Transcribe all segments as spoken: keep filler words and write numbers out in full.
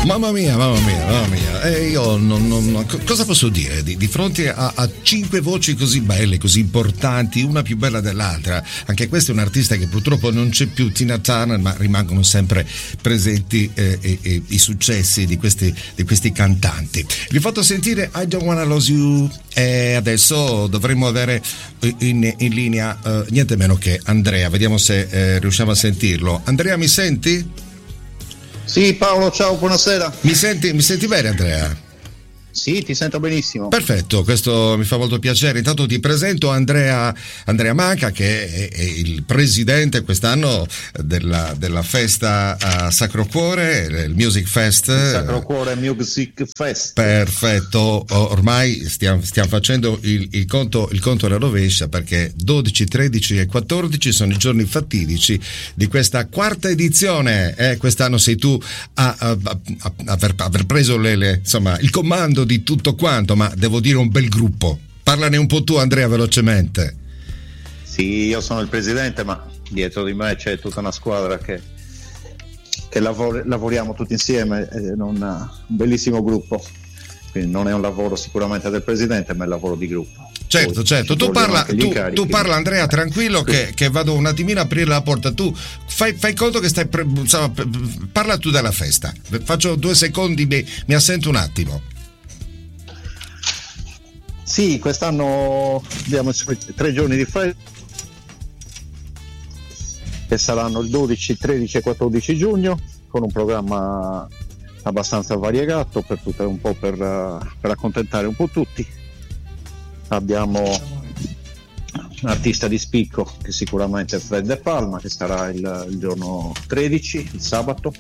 Mamma mia, mamma mia, mamma mia. E io non, non, cosa posso dire di, di fronte a, a cinque voci così belle, così importanti, una più bella dell'altra. Anche questa è un'artista che purtroppo non c'è più, Tina Turner, ma rimangono sempre presenti eh, eh, eh, i successi di questi, di questi cantanti. Vi ho fatto sentire I Don't Wanna Lose You e adesso dovremmo avere in, in linea eh, niente meno che Andrea. Vediamo se eh, riusciamo a sentirlo. Andrea, mi senti? Sì, Paolo, ciao, buonasera. Mi senti, mi senti bene, Andrea? Sì, ti sento benissimo. Perfetto, questo mi fa molto piacere. Intanto ti presento Andrea, Andrea Manca, che è, è il presidente quest'anno della, della festa a Sacro Cuore, il Music Fest. Il Sacro Cuore Music Fest. Perfetto, ormai stiamo, stiamo facendo il, il conto il conto alla rovescia, perché dodici, tredici e quattordici sono i giorni fatidici di questa quarta edizione. Eh, quest'anno sei tu a, a, a, a aver, aver preso le, le, insomma, il comando di tutto quanto, ma devo dire un bel gruppo. Parlane un po' tu, Andrea, velocemente. Sì, io sono il presidente, ma dietro di me c'è tutta una squadra che, che lavor- lavoriamo tutti insieme, è un, un bellissimo gruppo. Quindi non è un lavoro sicuramente del presidente, ma è un lavoro di gruppo. Certo, Poi certo, tu parla, tu, incarichi, tu parla Andrea, tranquillo, che, che vado un attimino a aprire la porta. Tu fai, fai conto che stai pre- insomma, parla tu della festa. Faccio due secondi, mi, mi assento un attimo. Sì, quest'anno abbiamo tre giorni di festa che saranno il dodici, tredici e quattordici giugno, con un programma abbastanza variegato per tutto, un po' per, per accontentare un po' tutti. Abbiamo un artista di spicco che sicuramente è Fred De Palma, che sarà il, il giorno tredici, il sabato.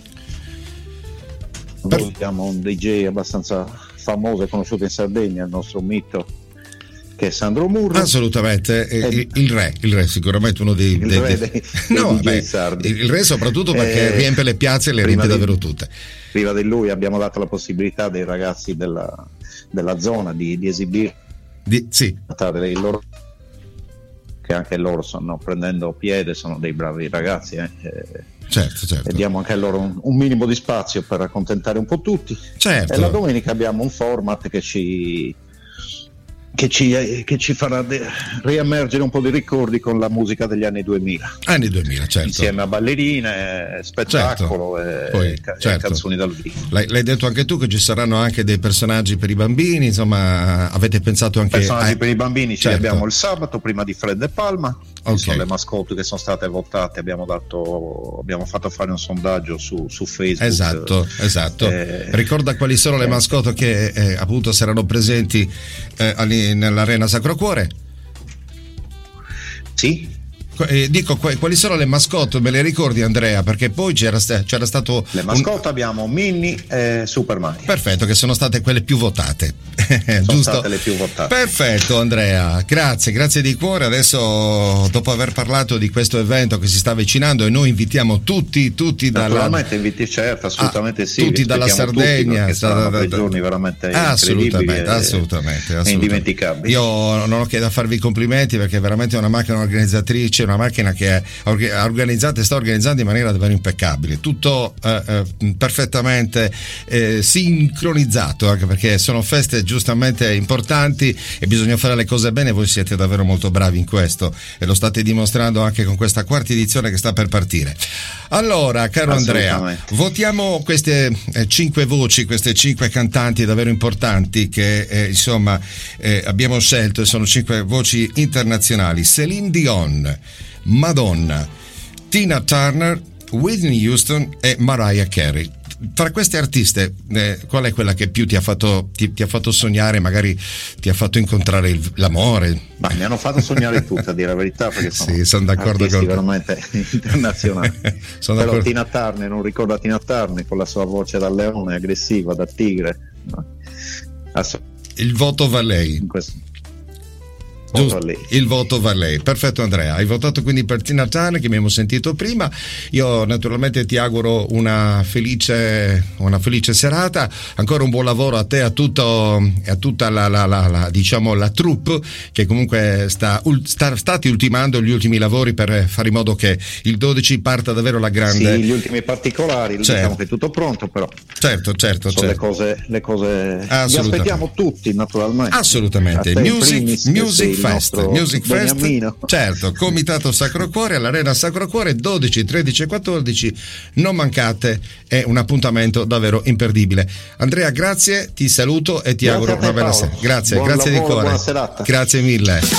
Poi abbiamo un D J abbastanza famoso e conosciuto in Sardegna, il nostro mito, che è Sandro Murro. Assolutamente, il, il re, il re sicuramente uno dei, il dei, re dei, dei, no, dei beh, sardi. Il re soprattutto perché eh, riempie le piazze e le riempie di, davvero tutte. Prima di lui abbiamo dato la possibilità dei ragazzi della, della zona di, di esibire di, sì. dei loro, che anche loro stanno prendendo piede, sono dei bravi ragazzi, eh. Certo, certo. E diamo anche a loro un, un minimo di spazio per accontentare un po' tutti. Certo. E la domenica abbiamo un format che ci che ci, che ci farà de- riemergere un po' di ricordi con la musica degli anni duemila. Anni duemila, certo. Insieme a ballerine, spettacolo, certo. e, Poi, ca- certo. e canzoni dal vivo. L'hai, l'hai detto anche tu che ci saranno anche dei personaggi per i bambini, insomma, avete pensato anche personaggi a... per i bambini, ce certo. li abbiamo il sabato prima di Fred De Palma. Okay. Sono le mascotte che sono state votate, abbiamo dato abbiamo fatto fare un sondaggio su, su Facebook. Esatto, esatto. Eh, Ricorda quali sono le mascotte che eh, appunto saranno presenti eh, nell'Arena Sacro Cuore? Sì. Eh, dico, quali sono le mascotte, me le ricordi, Andrea? Perché poi c'era, c'era stato le mascotte un... abbiamo Minnie e Super Mario. Perfetto, che sono state quelle più votate. sono Giusto? state le più votate. Perfetto, Andrea, grazie, grazie di cuore. Adesso, dopo aver parlato di questo evento che si sta avvicinando, e noi invitiamo tutti, tutti dalla... Naturalmente inviti, certo, assolutamente ah, sì. Tutti dalla Sardegna. Tutti, saranno tre giorni veramente assolutamente, e, assolutamente, assolutamente. indimenticabili. Io non ho che da farvi i complimenti, perché è veramente una macchina organizzatrice, una macchina che è organizzata e sta organizzando in maniera davvero impeccabile, tutto eh, eh, perfettamente eh, sincronizzato, anche perché sono feste giustamente importanti e bisogna fare le cose bene. Voi siete davvero molto bravi in questo e lo state dimostrando anche con questa quarta edizione che sta per partire. Allora, caro Andrea, votiamo queste eh, cinque voci, queste cinque cantanti davvero importanti che eh, insomma eh, abbiamo scelto, e sono cinque voci internazionali: Céline Dion, Madonna, Tina Turner, Whitney Houston e Mariah Carey. Tra queste artiste, eh, qual è quella che più ti ha fatto ti, ti ha fatto sognare, magari ti ha fatto incontrare il, l'amore? Ma mi hanno fatto sognare tutte, a dire la verità, perché sono, sì, sono d'accordo con veramente internazionali. sono Però d'accordo. Tina Turner, non ricordo Tina Turner con la sua voce da leone, aggressiva, da tigre. No? Il voto va a lei. Questo... Giusto, il voto va a lei. Perfetto Andrea, hai votato quindi per Tina Turner che abbiamo sentito prima. Io naturalmente ti auguro una felice una felice serata, ancora un buon lavoro a te e a tutto a tutta la, la, la, la diciamo la troupe che comunque sta, sta state ultimando gli ultimi lavori per fare in modo che il dodici parta davvero la grande. Sì, gli ultimi particolari, certo. Diciamo che è tutto pronto, però certo certo, sono certo. le cose le cose vi aspettiamo tutti naturalmente. Assolutamente. Music, music Fest, Music Fest, Beniamino. Certo, Comitato Sacro Cuore all'Arena Sacro Cuore dodici, tredici e quattordici, non mancate, è un appuntamento davvero imperdibile. Andrea, grazie, ti saluto e ti grazie auguro te, una bella Paolo. sera. Grazie, Buon grazie lavoro, di cuore. buona serata. Grazie mille.